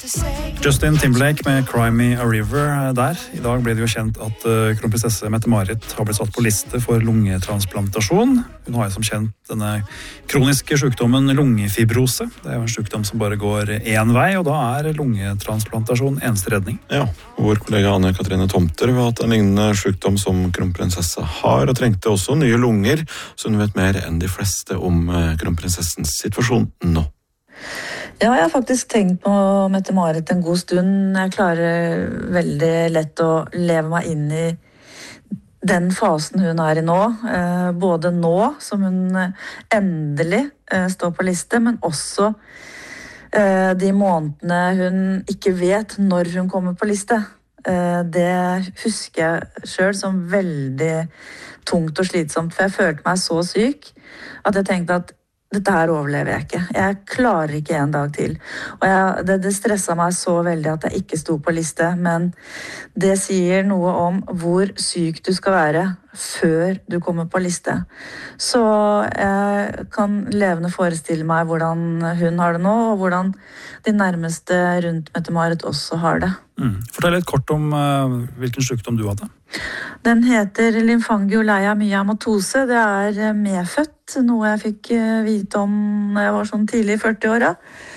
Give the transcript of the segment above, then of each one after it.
Justin Timberlake med Cry Me a River der. I dag ble det jo kjent at kronprinsesse Mette-Marit har blitt satt på liste for lungetransplantasjon. Hun har jo som kjent denne kroniske sykdommen lungefibrose. Det er jo en sykdom som bare går én vei, og da er lungetransplantasjon eneste redning. Ja, vår kollega Anne-Katrine Tomter har hatt en lignende sykdom som kronprinsesse har, og trengte også nye lunger, så hun vet mer enn de fleste om kronprinsessens situasjon nå. Ja, jeg har faktisk tenkt på Mette-Marit en god stund. Jeg klarer veldig lett å leve meg inn i den fasen hun er i nå. Både nå, som hun endelig står på liste, men også de månedene hun ikke vet når hun kommer på liste. Det husker jeg selv som veldig tungt og slitsomt, for jeg følte meg så syk at jeg tenkte at dette her overlever jeg ikke. Jeg klarer ikke en dag til. Og det stresset meg så veldig at jeg ikke sto på liste, men det sier noe om hvor syk du skal være før du kommer på liste. Så jeg kan levende forestille meg hvordan hun har det nå, og hvordan de nærmeste rundt Mette-Marit også har det. Fortell litt kort om hvilken sykdom du hadde. Den heter lymfangiolea-myematose. Det er medfødt, noe jeg fikk vite om når jeg var sånn tidlig i 40-åra.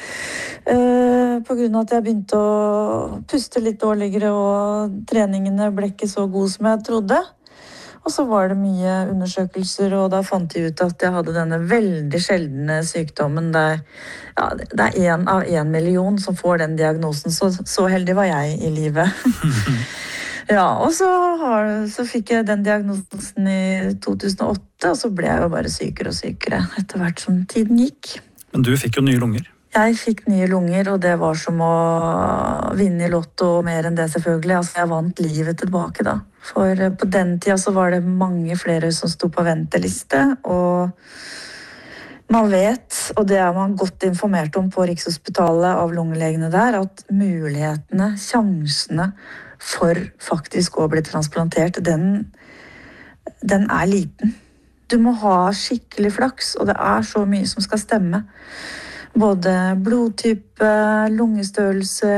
På grunn av at jeg begynte å puste litt dårligere, og treningene ble ikke så gode som jeg trodde. Og så var det mye undersøkelser, og da fant de ut at jeg hadde denne veldig sjeldne sykdommen der det er 1 av 1 million som får den diagnosen. Så heldig var jeg i livet. Ja, og så fikk jeg den diagnosen i 2008, og så ble jeg jo bare sykere og sykere etter hvert som tiden gikk. Men du fikk jo nye lunger. Jeg fikk nye lunger, og det var som å vinne i lotto, og mer enn det selvfølgelig. Altså, jeg vant livet tilbake da. For på den tida så var det mange flere som sto på venteliste, og man vet, og det er man godt informert om på Rikshospitalet av lungelegene der, at mulighetene, sjansene for faktisk å bli transplantert, den er liten. Du må ha skikkelig flaks, og det er så mye som skal stemme. Både blodtype, lungestørrelse,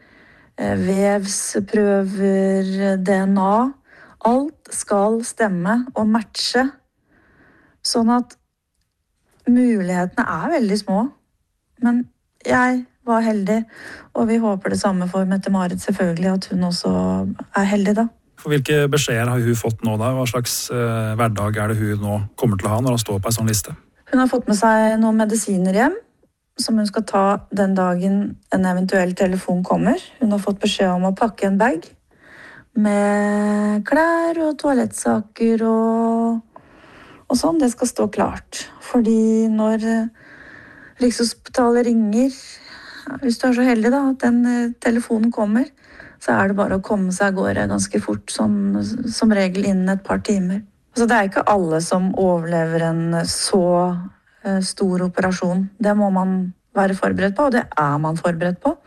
vevsprøver, DNA. Alt skal stemme og matche, sånn at mulighetene er veldig små. Men jeg var heldig, og vi håper det samme for Mette-Marit selvfølgelig, at hun også er heldig da. For hvilke beskjeder har hun fått nå da? Hva slags hverdag er det hun nå kommer til å ha når hun står på en sånn liste? Hun har fått med seg noen medisiner hjem, som hun skal ta den dagen en eventuell telefon kommer. Hun har fått beskjed om å pakke en bag med klær og toalettsaker og sånn. Det skal stå klart. Fordi når Rikshospitalet ringer, hvis du er så heldig da, at den telefonen kommer, så er det bare å komme seg av gårde ganske fort, som regel innen et par timer. Så det er ikke alle som overlever en så stor operasjon. Det må man være forberedt på, og det er man forberedt på.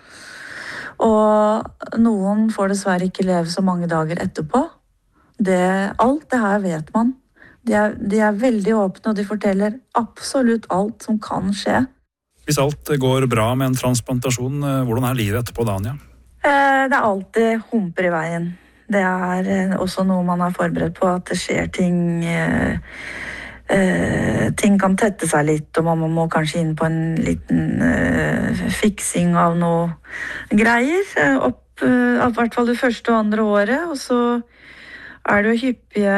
Og noen får dessverre ikke leve så mange dager etterpå. Alt det her vet man. De er veldig åpne, og de forteller absolutt alt som kan skje. Hvis alt går bra med en transplantasjon, hvordan er livet etterpå, Dania? Det er alltid humper i veien. Det er også noe man er forberedt på, at det skjer ting. Ting kan tette seg litt, og man må kanskje inn på en liten fiksing av noe greier. I hvert fall det første og andre året, og så er det jo hyppige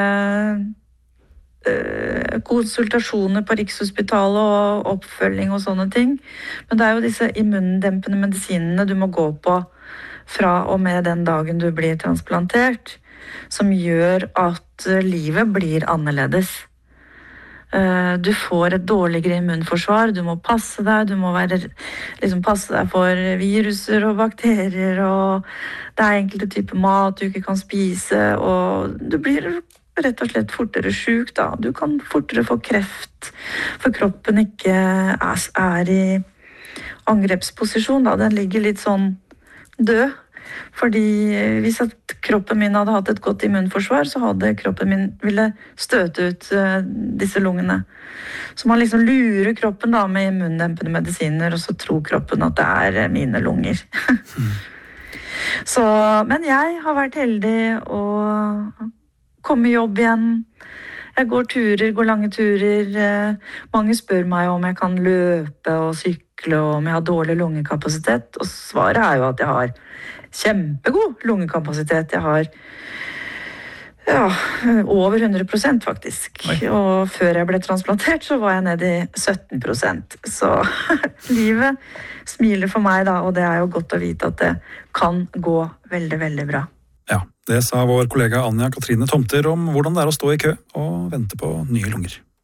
konsultasjoner på Rikshospitalet og oppfølging og sånne ting. Men det er jo disse immundempende medisinene du må gå på fra og med den dagen du blir transplantert, som gjør at livet blir annerledes. Du får et dårligere immunforsvar, du må passe deg, du må passe deg for viruser og bakterier, og det er enkelte typer mat du ikke kan spise, og du blir rett og slett fortere syk da. Du kan fortere få kreft, for kroppen ikke er i angrepsposisjon da. Den ligger litt sånn død Fordi hvis at kroppen min hadde hatt et godt immunforsvar, så hadde kroppen min ville støte ut disse lungene. Så man liksom lurer kroppen da med immundempende medisiner, og så tror kroppen at det er mine lunger. Men jeg har vært heldig å komme i jobb igjen. Jeg går lange turer. Mange spør meg om jeg kan løpe og sykle, og om jeg har dårlig lungekapasitet. Og svaret er jo at jeg har kjempegod lungekapasitet. Jeg har over 100% faktisk. Oi. Og før jeg ble transplantert, så var jeg nede i 17%. Så livet smiler for meg da, og det er jo godt å vite at det kan gå veldig, veldig bra. Ja, det sa vår kollega Anja Katrine Tomter om hvordan det er å stå i kø og vente på nye lunger.